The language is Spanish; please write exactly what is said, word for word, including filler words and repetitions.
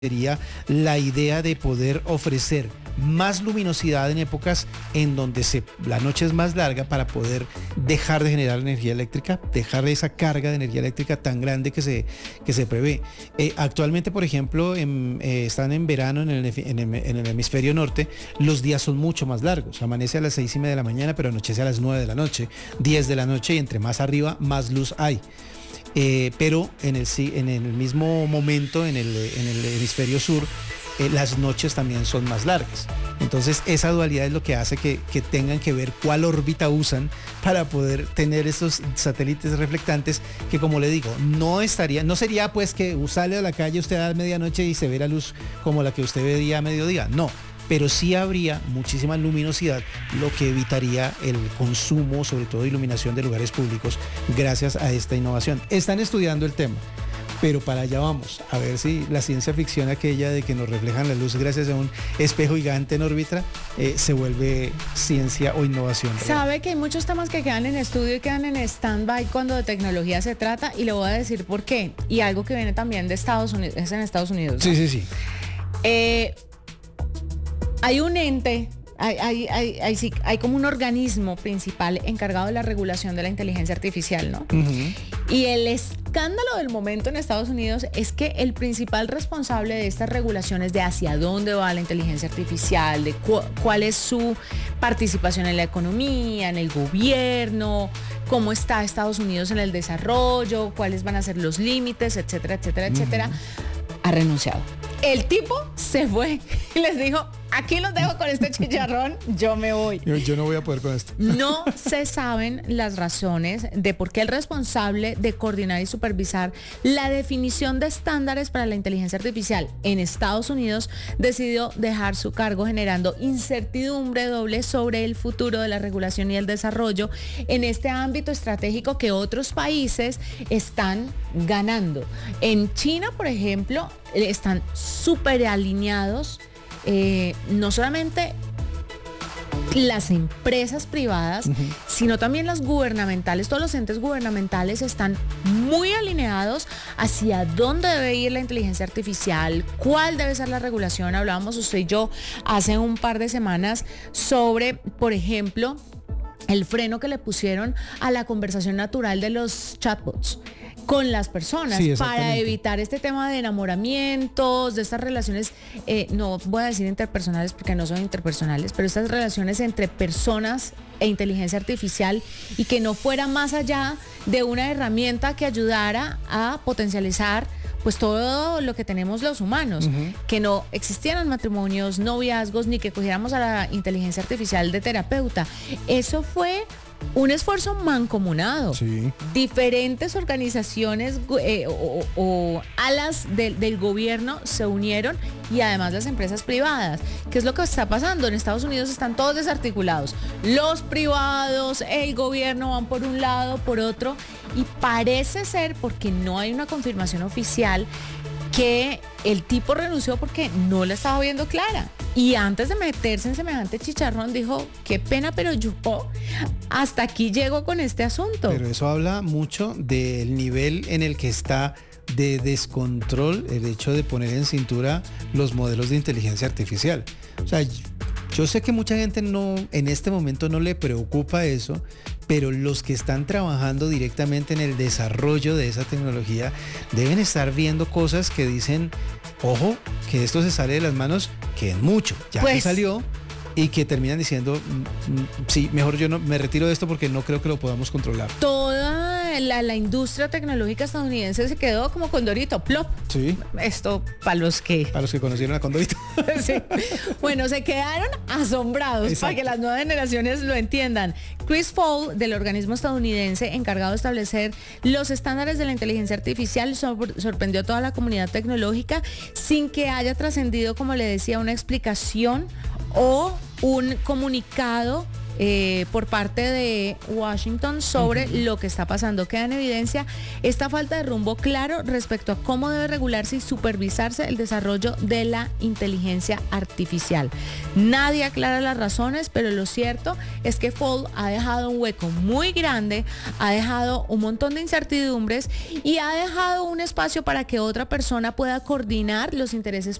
sería la idea de poder ofrecer más luminosidad en épocas en donde se, la noche es más larga, para poder dejar de generar energía eléctrica, dejar esa carga de energía eléctrica tan grande que se, que se prevé. Eh, actualmente, por ejemplo, en, eh, están en verano en el, en, el, en el hemisferio norte, los días son mucho más largos. Amanece a las seis y media de la mañana, pero anochece a las nueve de la noche, diez de la noche, y entre más arriba, más luz hay. Eh, pero en el, en el mismo momento, en el, en el hemisferio sur, eh, las noches también son más largas. Entonces esa dualidad es lo que hace que, que tengan que ver cuál órbita usan para poder tener estos satélites reflectantes, que, como le digo, no estaría, no sería pues que sale a la calle usted a medianoche y se ve la luz como la que usted vería a mediodía, no. Pero sí habría muchísima luminosidad, lo que evitaría el consumo, sobre todo de iluminación de lugares públicos, gracias a esta innovación. Están estudiando el tema, pero para allá vamos, a ver si la ciencia ficción aquella de que nos reflejan la luz gracias a un espejo gigante en órbita eh, se vuelve ciencia o innovación real. Sabe que hay muchos temas que quedan en estudio y quedan en stand-by cuando de tecnología se trata, y le voy a decir por qué. Y algo que viene también de Estados Unidos, es en Estados Unidos, ¿no? Sí, sí, sí. Eh... Hay un ente, hay, hay, hay, hay, sí, hay como un organismo principal encargado de la regulación de la inteligencia artificial, ¿no? Uh-huh. Y el escándalo del momento en Estados Unidos es que el principal responsable de estas regulaciones, de hacia dónde va la inteligencia artificial, de cu- cuál es su participación en la economía, en el gobierno, cómo está Estados Unidos en el desarrollo, cuáles van a ser los límites, etcétera, etcétera, uh-huh. etcétera, ha renunciado. El tipo se fue y les dijo: aquí los dejo con este chicharrón, yo me voy. Yo, yo no voy a poder con esto. No se saben las razones de por qué el responsable de coordinar y supervisar la definición de estándares para la inteligencia artificial en Estados Unidos decidió dejar su cargo, generando incertidumbre doble sobre el futuro de la regulación y el desarrollo en este ámbito estratégico que otros países están ganando. En China, por ejemplo, están súper alineados. Eh, no solamente las empresas privadas, uh-huh. sino también las gubernamentales. Todos los entes gubernamentales están muy alineados hacia dónde debe ir la inteligencia artificial, cuál debe ser la regulación. Hablábamos usted y yo hace un par de semanas sobre, por ejemplo, el freno que le pusieron a la conversación natural de los chatbots con las personas, sí, para evitar este tema de enamoramientos, de estas relaciones, eh, no voy a decir interpersonales porque no son interpersonales, pero estas relaciones entre personas e inteligencia artificial, y que no fuera más allá de una herramienta que ayudara a potencializar pues todo lo que tenemos los humanos, uh-huh. que no existieran matrimonios, noviazgos, ni que cogiéramos a la inteligencia artificial de terapeuta. Eso fue un esfuerzo mancomunado. Sí. Diferentes organizaciones eh, o, o alas de, del gobierno se unieron, y además las empresas privadas. ¿Qué es lo que está pasando? En Estados Unidos están todos desarticulados. Los privados, el gobierno van por un lado, por otro, y parece ser, porque no hay una confirmación oficial, que el tipo renunció porque no la estaba viendo clara. Y antes de meterse en semejante chicharrón dijo: qué pena, pero yo hasta aquí llego con este asunto. Pero eso habla mucho del nivel en el que está de descontrol el hecho de poner en cintura los modelos de inteligencia artificial. O sea, yo sé que mucha gente no, en este momento no le preocupa eso, pero los que están trabajando directamente en el desarrollo de esa tecnología deben estar viendo cosas que dicen: ojo, que esto se sale de las manos, que en mucho ya pues, que salió, y que terminan diciendo: sí, mejor yo no me retiro de esto porque no creo que lo podamos controlar. Toda la, la industria tecnológica estadounidense se quedó como Condorito, plop. Sí. Esto para los que... Para los que conocieron a Condorito. Sí. Bueno, se quedaron asombrados. Exacto. Para que las nuevas generaciones lo entiendan. Chris Fowl, del organismo estadounidense encargado de establecer los estándares de la inteligencia artificial, sor- sorprendió a toda la comunidad tecnológica sin que haya trascendido, como le decía, una explicación o un comunicado eh, por parte de Washington sobre uh-huh. lo que está pasando. Queda en evidencia esta falta de rumbo claro respecto a cómo debe regularse y supervisarse el desarrollo de la inteligencia artificial. Nadie aclara las razones, pero lo cierto es que Fold ha dejado un hueco muy grande, ha dejado un montón de incertidumbres y ha dejado un espacio para que otra persona pueda coordinar los intereses